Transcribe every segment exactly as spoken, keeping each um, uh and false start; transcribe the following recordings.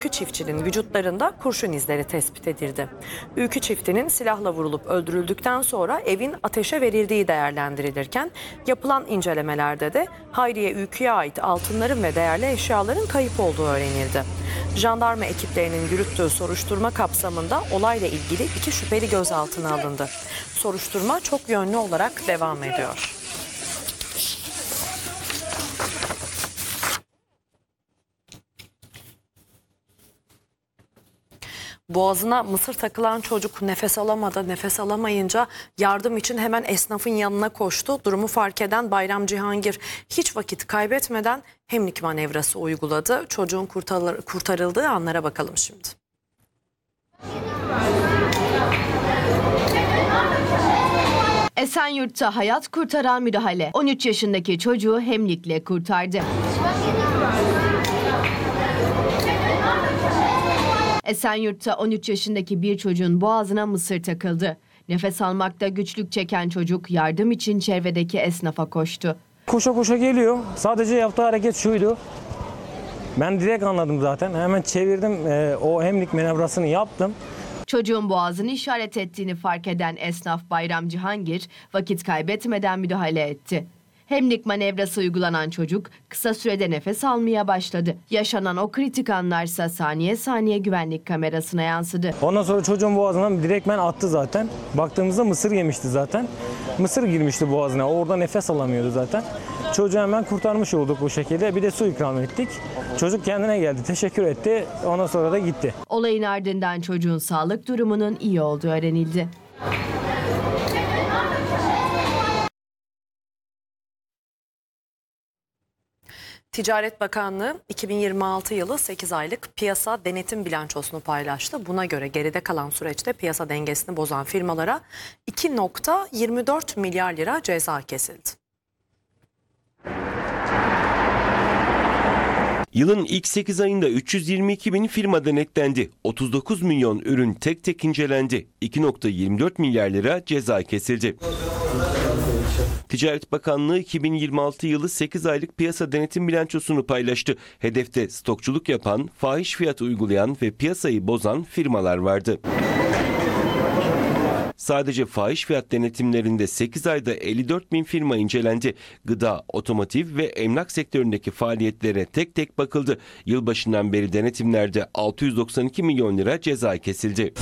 Ülkü çiftçinin vücutlarında kurşun izleri tespit edildi. Ülkü çiftinin silahla vurulup öldürüldükten sonra evin ateşe verildiği değerlendirilirken yapılan incelemelerde de Hayriye Ülkü'ye ait altınların ve değerli eşyaların kayıp olduğu öğrenildi. Jandarma ekiplerinin yürüttüğü soruşturma kapsamında olayla ilgili iki şüpheli gözaltına alındı. Soruşturma çok yönlü olarak devam ediyor. Boğazına mısır takılan çocuk nefes alamadı. Nefes alamayınca yardım için hemen esnafın yanına koştu. Durumu fark eden Bayram Cihangir hiç vakit kaybetmeden hemlik manevrası uyguladı. Çocuğun kurtar- kurtarıldığı anlara bakalım şimdi. Esenyurt'ta hayat kurtaran müdahale. on üç yaşındaki çocuğu hemlikle kurtardı. Esenyurt'ta on üç yaşındaki bir çocuğun boğazına mısır takıldı. Nefes almakta güçlük çeken çocuk yardım için çevredeki esnafa koştu. Koşa koşa geliyor. Sadece yaptığı hareket şuydu. Ben direkt anladım zaten. Hemen çevirdim. E, o hemlik manevrasını yaptım. Çocuğun boğazını işaret ettiğini fark eden esnaf Bayram Cihangir vakit kaybetmeden müdahale etti. Hemlik manevrası uygulanan çocuk kısa sürede nefes almaya başladı. Yaşanan o kritik anlarsa saniye saniye güvenlik kamerasına yansıdı. Ondan sonra çocuğun boğazından direktmen attı zaten. Baktığımızda mısır yemişti zaten. Mısır girmişti boğazına. Orada nefes alamıyordu zaten. Çocuğu hemen kurtarmış olduk bu şekilde. Bir de su ikram ettik. Çocuk kendine geldi, teşekkür etti. Ondan sonra da gitti. Olayın ardından çocuğun sağlık durumunun iyi olduğu öğrenildi. Ticaret Bakanlığı iki bin yirmi altı yılı sekiz aylık piyasa denetim bilançosunu paylaştı. Buna göre geride kalan süreçte piyasa dengesini bozan firmalara iki virgül yirmi dört milyar lira ceza kesildi. Yılın ilk sekiz ayında üç yüz yirmi iki bin firma denetlendi. otuz dokuz milyon ürün tek tek incelendi. iki virgül yirmi dört milyar lira ceza kesildi. Ticaret Bakanlığı iki bin yirmi altı yılı sekiz aylık piyasa denetim bilançosunu paylaştı. Hedefte stokçuluk yapan, fahiş fiyat uygulayan ve piyasayı bozan firmalar vardı. Sadece fahiş fiyat denetimlerinde sekiz ayda elli dört bin firma incelendi. Gıda, otomotiv ve emlak sektöründeki faaliyetlere tek tek bakıldı. Yılbaşından beri denetimlerde altı yüz doksan iki milyon lira ceza kesildi.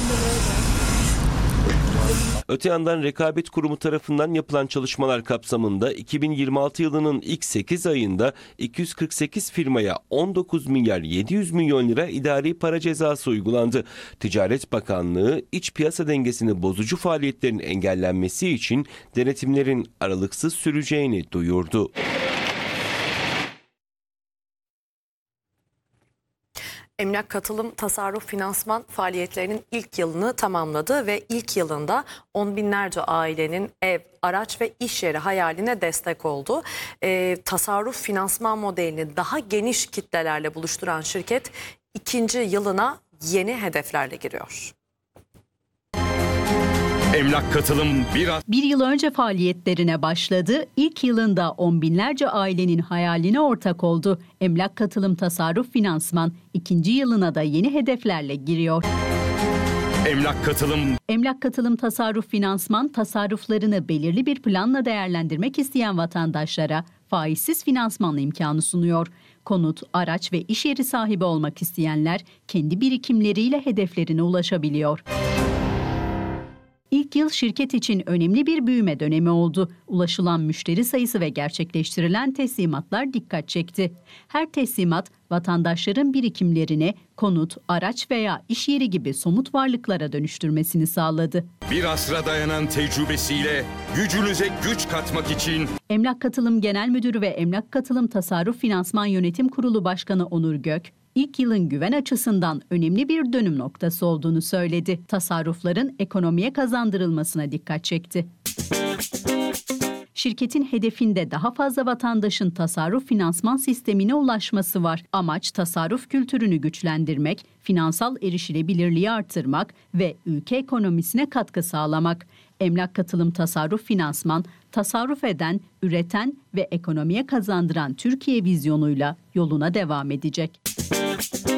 Öte yandan Rekabet Kurumu tarafından yapılan çalışmalar kapsamında iki bin yirmi altı yılının ilk sekiz ayında iki yüz kırk sekiz firmaya on dokuz milyar yedi yüz milyon lira idari para cezası uygulandı. Ticaret Bakanlığı iç piyasa dengesini bozucu faaliyetlerin engellenmesi için denetimlerin aralıksız süreceğini duyurdu. Emlak Katılım Tasarruf Finansman faaliyetlerinin ilk yılını tamamladı ve ilk yılında on binlerce ailenin ev, araç ve iş yeri hayaline destek oldu. E, tasarruf finansman modelini daha geniş kitlelerle buluşturan şirket ikinci yılına yeni hedeflerle giriyor. Emlak Katılım bir Bir yıl önce faaliyetlerine başladı. İlk yılında on binlerce ailenin hayaline ortak oldu. Emlak Katılım Tasarruf Finansman ikinci yılına da yeni hedeflerle giriyor. Emlak Katılım Emlak Katılım Tasarruf Finansman tasarruflarını belirli bir planla değerlendirmek isteyen vatandaşlara faizsiz finansman imkanı sunuyor. Konut, araç ve iş yeri sahibi olmak isteyenler kendi birikimleriyle hedeflerine ulaşabiliyor. İlk yıl şirket için önemli bir büyüme dönemi oldu. Ulaşılan müşteri sayısı ve gerçekleştirilen teslimatlar dikkat çekti. Her teslimat vatandaşların birikimlerini konut, araç veya iş yeri gibi somut varlıklara dönüştürmesini sağladı. bir asra dayanan tecrübesiyle gücünüze güç katmak için Emlak Katılım Genel Müdürü ve Emlak Katılım Tasarruf Finansman Yönetim Kurulu Başkanı Onur Gök, İlk yılın güven açısından önemli bir dönüm noktası olduğunu söyledi. Tasarrufların ekonomiye kazandırılmasına dikkat çekti. Şirketin hedefinde daha fazla vatandaşın tasarruf finansman sistemine ulaşması var. Amaç tasarruf kültürünü güçlendirmek, finansal erişilebilirliği artırmak ve ülke ekonomisine katkı sağlamak. Emlak Katılım Tasarruf Finansman, tasarruf eden, üreten ve ekonomiye kazandıran Türkiye vizyonuyla yoluna devam edecek.